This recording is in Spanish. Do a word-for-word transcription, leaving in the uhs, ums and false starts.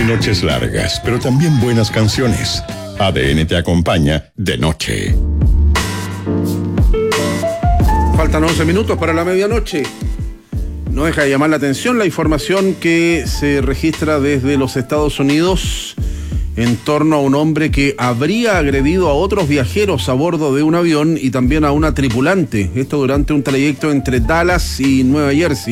noches largas, pero también buenas canciones. A D N te acompaña de noche. Faltan once minutos para la medianoche. No deja de llamar la atención la información que se registra desde los Estados Unidos en torno a un hombre que habría agredido a otros viajeros a bordo de un avión y también a una tripulante. Esto durante un trayecto entre Dallas y Nueva Jersey.